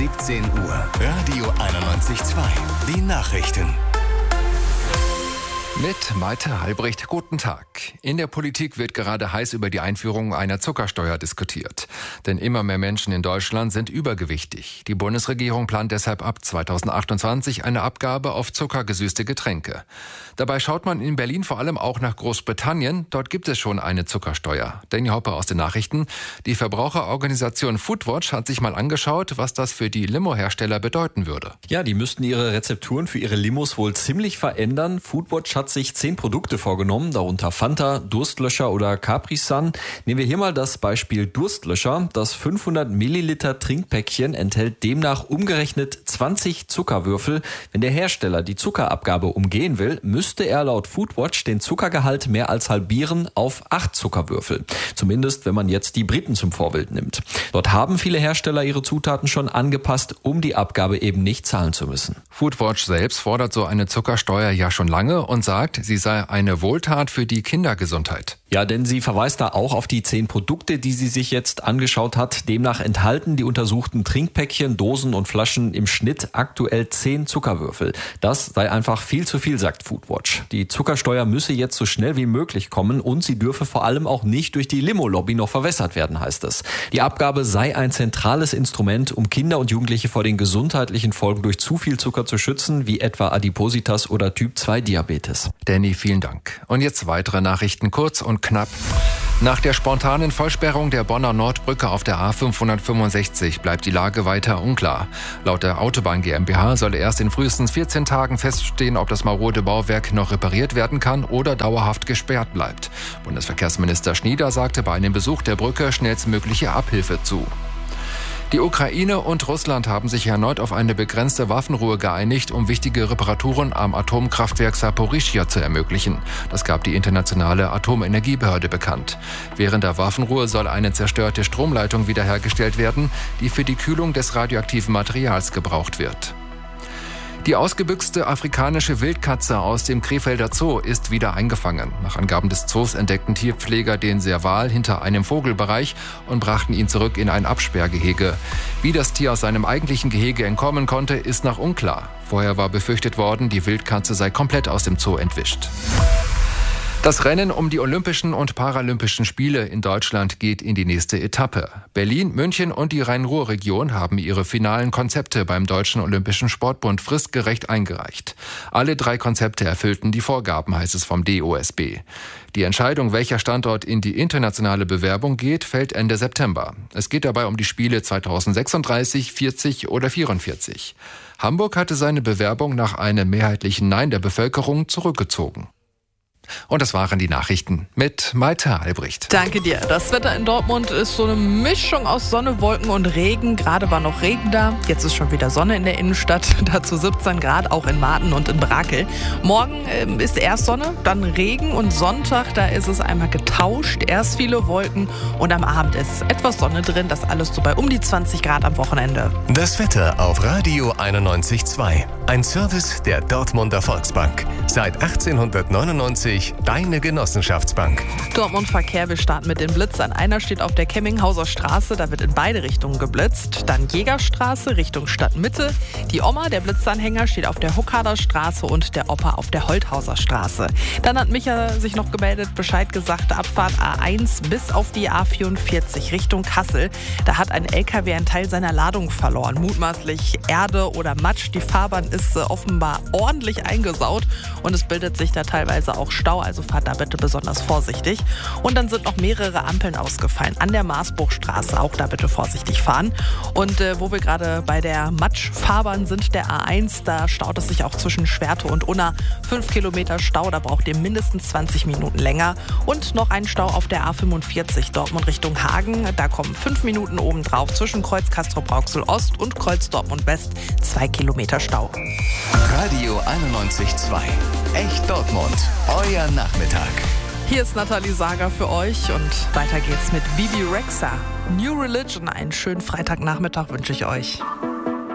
17 Uhr. Radio 91.2. Die Nachrichten. Mit Malte Halbricht, guten Tag. In der Politik wird gerade heiß über die Einführung einer Zuckersteuer diskutiert. Denn immer mehr Menschen in Deutschland sind übergewichtig. Die Bundesregierung plant deshalb ab 2028 eine Abgabe auf zuckergesüßte Getränke. Dabei schaut man in Berlin vor allem auch nach Großbritannien. Dort gibt es schon eine Zuckersteuer. Danny Hoppe aus den Nachrichten. Die Verbraucherorganisation Foodwatch hat sich mal angeschaut, was das für die Limo-Hersteller bedeuten würde. Ja, die müssten ihre Rezepturen für ihre Limos wohl ziemlich verändern. Foodwatch hat sich 10 Produkte vorgenommen, darunter Fanta, Durstlöscher oder Capri-Sun. Nehmen wir hier mal das Beispiel Durstlöscher. Das 500 Milliliter Trinkpäckchen enthält demnach umgerechnet 20 Zuckerwürfel. Wenn der Hersteller die Zuckerabgabe umgehen will, müsste er laut Foodwatch den Zuckergehalt mehr als halbieren auf 8 Zuckerwürfel. Zumindest, wenn man jetzt die Briten zum Vorbild nimmt. Dort haben viele Hersteller ihre Zutaten schon angepasst, um die Abgabe eben nicht zahlen zu müssen. Foodwatch selbst fordert so eine Zuckersteuer ja schon lange und sagt, sie sei eine Wohltat für die Kindergesundheit. Ja, denn sie verweist da auch auf die 10 Produkte, die sie sich jetzt angeschaut hat. Demnach enthalten die untersuchten Trinkpäckchen, Dosen und Flaschen im Schnitt aktuell 10 Zuckerwürfel. Das sei einfach viel zu viel, sagt Foodwatch. Die Zuckersteuer müsse jetzt so schnell wie möglich kommen und sie dürfe vor allem auch nicht durch die Limo-Lobby noch verwässert werden, heißt es. Die Abgabe sei ein zentrales Instrument, um Kinder und Jugendliche vor den gesundheitlichen Folgen durch zu viel Zucker zu schützen, wie etwa Adipositas oder Typ-2-Diabetes. Danny, vielen Dank. Und jetzt weitere Nachrichten kurz und knapp. Nach der spontanen Vollsperrung der Bonner Nordbrücke auf der A565 bleibt die Lage weiter unklar. Laut der Autobahn GmbH soll erst in frühestens 14 Tagen feststehen, ob das marode Bauwerk noch repariert werden kann oder dauerhaft gesperrt bleibt. Bundesverkehrsminister Schnieder sagte bei einem Besuch der Brücke schnellstmögliche Abhilfe zu. Die Ukraine und Russland haben sich erneut auf eine begrenzte Waffenruhe geeinigt, um wichtige Reparaturen am Atomkraftwerk Saporischschja zu ermöglichen. Das gab die internationale Atomenergiebehörde bekannt. Während der Waffenruhe soll eine zerstörte Stromleitung wiederhergestellt werden, die für die Kühlung des radioaktiven Materials gebraucht wird. Die ausgebüxte afrikanische Wildkatze aus dem Krefelder Zoo ist wieder eingefangen. Nach Angaben des Zoos entdeckten Tierpfleger den Serval hinter einem Vogelbereich und brachten ihn zurück in ein Absperrgehege. Wie das Tier aus seinem eigentlichen Gehege entkommen konnte, ist noch unklar. Vorher war befürchtet worden, die Wildkatze sei komplett aus dem Zoo entwischt. Das Rennen um die Olympischen und Paralympischen Spiele in Deutschland geht in die nächste Etappe. Berlin, München und die Rhein-Ruhr-Region haben ihre finalen Konzepte beim Deutschen Olympischen Sportbund fristgerecht eingereicht. Alle 3 Konzepte erfüllten die Vorgaben, heißt es vom DOSB. Die Entscheidung, welcher Standort in die internationale Bewerbung geht, fällt Ende September. Es geht dabei um die Spiele 2036, 40 oder 44. Hamburg hatte seine Bewerbung nach einem mehrheitlichen Nein der Bevölkerung zurückgezogen. Und das waren die Nachrichten mit Malte Halbricht. Danke dir. Das Wetter in Dortmund ist so eine Mischung aus Sonne, Wolken und Regen. Gerade war noch Regen da. Jetzt ist schon wieder Sonne in der Innenstadt. Dazu 17 Grad, auch in Marten und in Brakel. Morgen ist erst Sonne, dann Regen und Sonntag, da ist es einmal getauscht. Erst viele Wolken und am Abend ist etwas Sonne drin. Das alles so bei um die 20 Grad am Wochenende. Das Wetter auf Radio 91.2. Ein Service der Dortmunder Volksbank. Seit 1899 deine Genossenschaftsbank. Dortmund Verkehr, wir starten mit den Blitzern. Einer steht auf der Kemminghauser Straße, da wird in beide Richtungen geblitzt. Dann Jägerstraße Richtung Stadtmitte. Die Oma, der Blitzanhänger, steht auf der Huckader Straße und der Opa auf der Holthauser Straße. Dann hat Micha sich noch gemeldet, Bescheid gesagt, Abfahrt A1 bis auf die A44 Richtung Kassel. Da hat ein LKW einen Teil seiner Ladung verloren. Mutmaßlich Erde oder Matsch. Die Fahrbahn ist offenbar ordentlich eingesaut und es bildet sich da teilweise auch Stau, also fahrt da bitte besonders vorsichtig. Und dann sind noch mehrere Ampeln ausgefallen an der Marsburgstraße, auch da bitte vorsichtig fahren. Und wo wir gerade bei der Matschfahrbahn sind, der A1, da staut es sich auch zwischen Schwerte und Unna. 5 Kilometer Stau, da braucht ihr mindestens 20 Minuten länger. Und noch ein Stau auf der A45 Dortmund Richtung Hagen, da kommen 5 Minuten obendrauf zwischen Kreuz Castrop-Rauxel Ost und Kreuz Dortmund West, 2 Kilometer Stau. Radio 91.2. Echt Dortmund. Euer Nachmittag. Hier ist Nathalie Sager für euch und weiter geht's mit Bibi Rexha. New Religion. Einen schönen Freitagnachmittag wünsche ich euch.